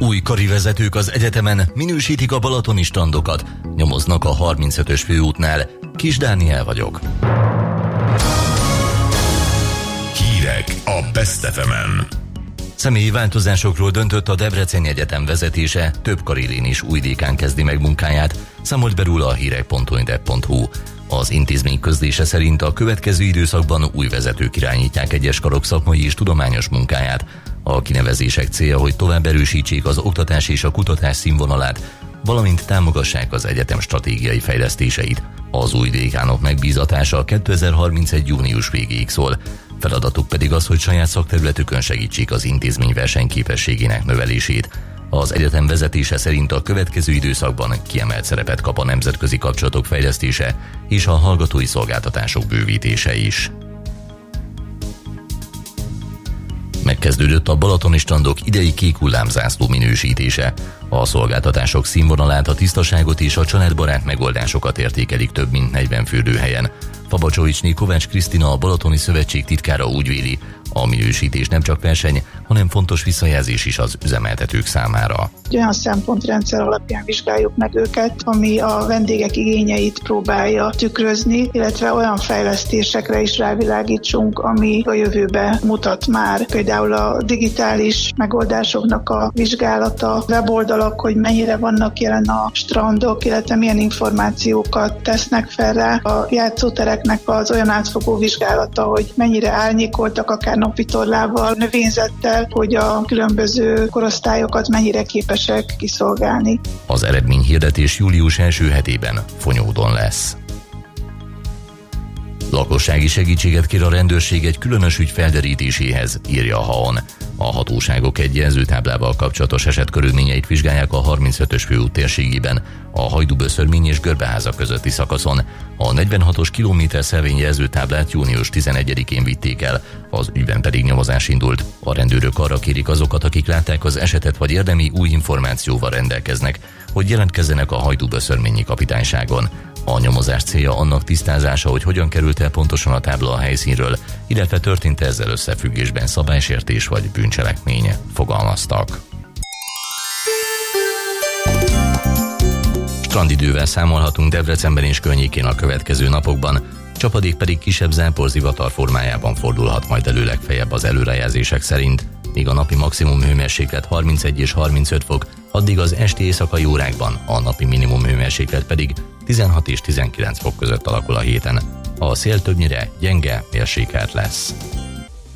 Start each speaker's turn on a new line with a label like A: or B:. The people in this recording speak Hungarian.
A: Új karivezetők az egyetemen minősítik a balatoni strandokat, nyomoznak a 35-ös főútnál. Kis Dániel vagyok.
B: Hírek a Best FM-en.
A: Személyi változásokról döntött a Debreceni Egyetem vezetése, több karilén is új dékán kezdi meg munkáját, számolt be róla a hírek.hu. Az intézmény közlése szerint a következő időszakban új vezetők irányítják egyes karok szakmai és tudományos munkáját. A kinevezések célja, hogy tovább erősítsék az oktatás és a kutatás színvonalát, valamint támogassák az egyetem stratégiai fejlesztéseit. Az új dékánok megbízatása 2031. június végéig szól. Feladatuk pedig az, hogy saját szakterületükön segítsék az intézmény versenyképességének növelését. Az egyetem vezetése szerint a következő időszakban kiemelt szerepet kap a nemzetközi kapcsolatok fejlesztése és a hallgatói szolgáltatások bővítése is. Megkezdődött a balatoni strandok idei kék hullámzászló minősítése. A szolgáltatások színvonalát, a tisztaságot és a családbarát megoldásokat értékelik több mint 40 fürdőhelyen. Fabacsovicsné Kovács Krisztina, a Balatoni Szövetség titkára úgy véli, a minősítés nem csak verseny, hanem fontos visszajelzés is az üzemeltetők számára.
C: Olyan szempontrendszer alapján vizsgáljuk meg őket, ami a vendégek igényeit próbálja tükrözni, illetve olyan fejlesztésekre is rávilágítsunk, ami a jövőbe mutat már. Például a digitális megoldásoknak a vizsgálata, weboldalak, hogy mennyire vannak jelen a strandok, illetve milyen információkat tesznek fel rá. A játszótereknek az olyan átfogó vizsgálata, hogy mennyire árnyékoltak, akár napvitorlával, növényzettel, hogy a különböző korosztályokat mennyire képesek kiszolgálni.
A: Az eredményhirdetés július első hetében Fonyódon lesz. Lakossági segítséget kér a rendőrség egy különös ügy felderítéséhez, írja a HAON. A hatóságok egy jelzőtáblával kapcsolatos esetkörülményeit vizsgálják a 35-ös főút térségében, a Hajdúböszörmény és Görbeháza közötti szakaszon. A 46-os kilométerszelvény jelzőtáblát június 11-én vitték el, az ügyben pedig nyomozás indult. A rendőrök arra kérik azokat, akik látták az esetet vagy érdemi új információval rendelkeznek, hogy jelentkezzenek a Hajdúböszörményi kapitányságon. A nyomozás célja annak tisztázása, hogy hogyan került el pontosan a tábla a helyszínről, illetve történt ezzel összefüggésben szabálysértés vagy bűncselekmény, fogalmaztak. Strandidővel számolhatunk Debrecenben és környékén a következő napokban, csapadék pedig kisebb záporzivatar formájában fordulhat majd elő legfeljebb az előrejelzések szerint, míg a napi maximum hőmérséklet 31 és 35 fok, addig az esti éjszakai órákban a napi minimum hőmérséklet pedig 16 és 19 fok között alakul a héten. A szél többnyire gyenge, mérsékelt lesz.